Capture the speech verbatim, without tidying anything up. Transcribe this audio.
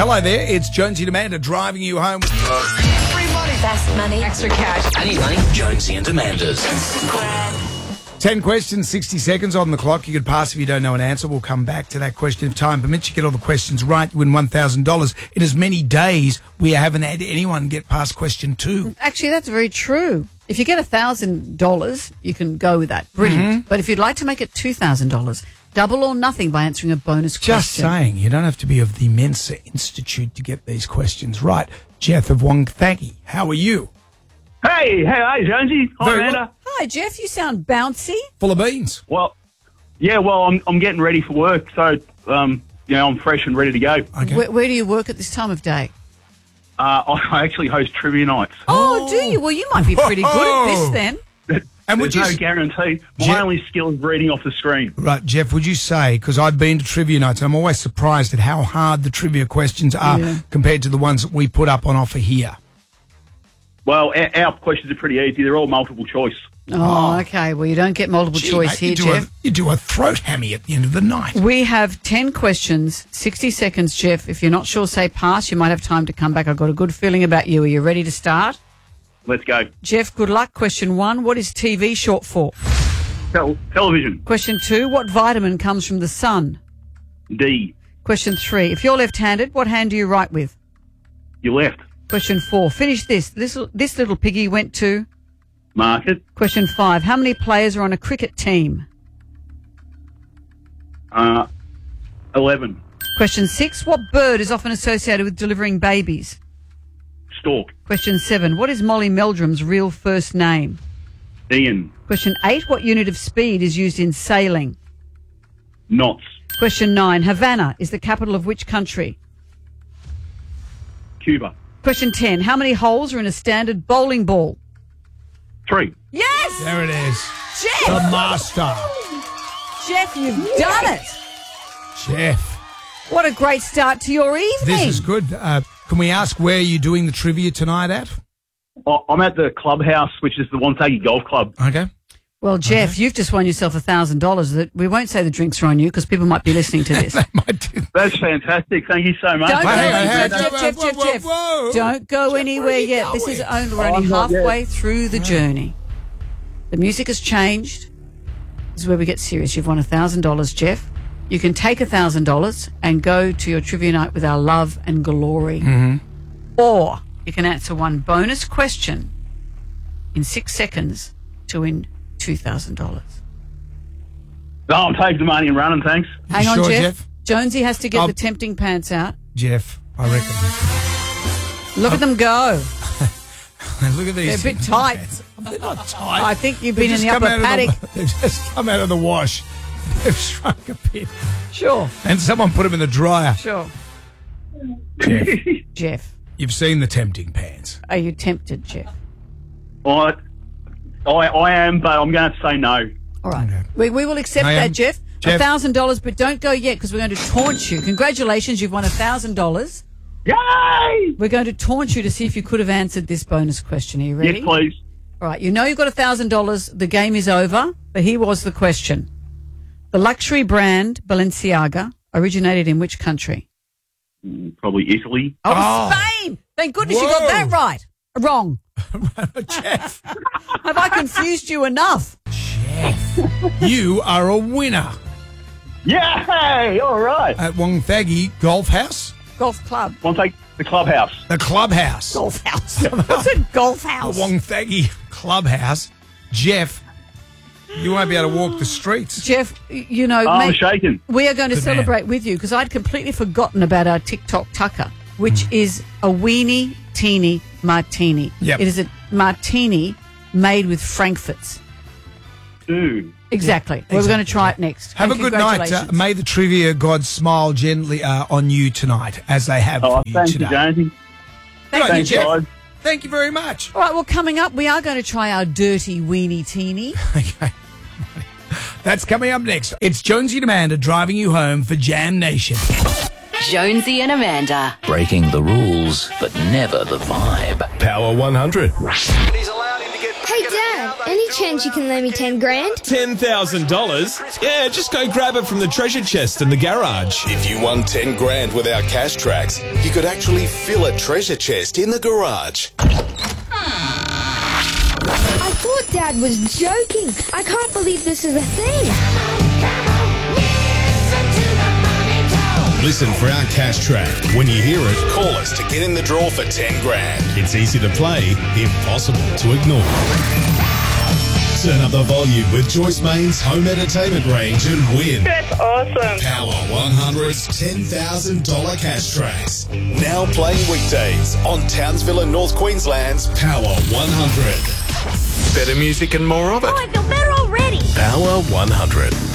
Hello there, it's Jonesy and Amanda driving you home. Free money. Fast money. Extra cash. I need money. Jonesy and Amanda's. Ten questions, sixty seconds on the clock. You could pass if you don't know an answer. We'll come back to that question if time permits. You get all the questions right, you win one thousand dollars. In as many days, we haven't had anyone get past question two. Actually, that's very true. If you get one thousand dollars, you can go with that. Brilliant. Mm-hmm. But if you'd like to make it two thousand dollars, double or nothing by answering a bonus question. Just saying, you don't have to be of the Mensa Institute to get these questions right. Jeff of Wonthaggi, how are you? Hey, hey, hey, Jonesy. Hi, Very Amanda. well. Hi, Jeff. You sound bouncy. Full of beans. Well, yeah, well, I'm I'm getting ready for work, so um, you know, I'm fresh and ready to go. Okay. Where, where do you work at this time of day? Uh, I actually host trivia nights. Oh, do you? Well, you might be pretty good at this then. And would There's you no s- guarantee. My Jeff- only skill is reading off the screen. Right, Jeff, would you say, because I've been to trivia nights, I'm always surprised at how hard the trivia questions are Yeah. compared to the ones that we put up on offer here. Well, our, our questions are pretty easy. They're all multiple choice. Oh, okay. Well, you don't get multiple Gee, choice mate, here, you do Jeff. A, you do a throat hammy at the end of the night. We have ten questions, sixty seconds, Jeff. If you're not sure, say pass. You might have time to come back. I've got a good feeling about you. Are you ready to start? Let's go. Jeff, good luck. Question one, what is T V short for? Tel- television. Question two, what vitamin comes from the sun? D. Question three, if you're left-handed, what hand do you write with? You left. Question four, finish this. This, this little piggy went to... Market. Question five, how many players are on a cricket team? Uh, eleven. Question six, what bird is often associated with delivering babies? Stork. Question seven, what is Molly Meldrum's real first name? Ian. Question eight, what unit of speed is used in sailing? Knots. Question nine, Havana is the capital of which country? Cuba. Question ten, how many holes are in a standard bowling ball? Three. Yes! There it is. Jeff! The master. Jeff, you've done it! Jeff. What a great start to your evening. This is good. Uh, can we ask where you're doing the trivia tonight at? Oh, I'm at the clubhouse, which is the Wonthaggi Golf Club. Okay. Well, Jeff, you've just won yourself one thousand dollars. That we won't say the drinks are on you because people might be listening to this. They might do. That's fantastic. Thank you so much. Don't go Hang on, anywhere, hang on. Jeff, Whoa, Jeff, whoa, Jeff, whoa, Jeff. whoa. Don't go Jeff, where anywhere are you yet. This is going? only, we're Oh, only I'm not yet. halfway through the journey. The music has changed. This is where we get serious. You've won one thousand dollars, Jeff. You can take one thousand dollars and go to your trivia night with our love and glory. Mm-hmm. Or you can answer one bonus question in six seconds to win two thousand dollars. Oh, I'm taking the money and running, thanks. Hang on, sure, Jeff. Jeff? Jonesy has to get I'll- the tempting pants out. Jeff, I reckon. Look at them go. Look at these. They're a bit tight. They're not tight. I think you've They've been in just the come upper out of paddock. The, they've just come out of the wash. They've shrunk a bit. Sure, And someone put them in the dryer. sure. Jeff, Jeff, you've seen the tempting pants. are you tempted, Jeff? I, I, I am, but I'm going to say no. All right. Okay. We, we will accept I that, am- Jeff. Jeff. one thousand dollars, but don't go yet because we're going to taunt you. Congratulations, you've won one thousand dollars. Yay! We're going to taunt you to see if you could have answered this bonus question. Are you ready? Yes, please. All right. You know you've got one thousand dollars. The game is over, but here was the question. The luxury brand Balenciaga originated in which country? Mm, Probably Italy. Oh, Oh. Spain. Thank goodness you got Whoa. that right. Wrong. Jeff, Have I confused you enough? Jeff, you are a winner Yay! All right. at Wonthaggi Golf House. Golf club. I'll take the clubhouse. The clubhouse. Golf house. What's a golf house? The Wonthaggi Clubhouse. Jeff, you won't be able to walk the streets. Jeff, you know, Oh, I'm mate, shaking. we are going to Good man. celebrate with you because I'd completely forgotten about our TikTok tucker, which is a weenie teeny martini. Yep. It is a martini made with Frankfurts. Ooh. Exactly. Well, we're going to try it next. Have And a good night. Uh, congratulations. may the trivia gods smile gently uh, on you tonight, as they have Oh, for you thank today. you, Jonesy. Good on you, Thanks, Jeff. guys. Thank you very much. All right, well, coming up, we are going to try our dirty weenie teeny. Okay. That's coming up next. It's Jonesy and Amanda driving you home for Jam Nation. Jonesy and Amanda. Breaking the rules, but never the vibe. Power one hundred. Hey, Dad, Any chance you can lend me ten grand? ten thousand dollars? Yeah, just go grab it from the treasure chest in the garage. If you won ten grand with our cash tracks, you could actually fill a treasure chest in the garage. I thought Dad was joking. I can't believe this is a thing. Listen for our cash track. When you hear it, call us to get in the draw for ten grand. It's easy to play, impossible to ignore. Turn up the volume with Joyce Main's home entertainment range and win. That's awesome. Power one hundred's ten thousand dollars cash tracks. Now playing weekdays on Townsville and North Queensland's Power one hundred. Better music and more of it. Oh, I feel better already. Power one hundred.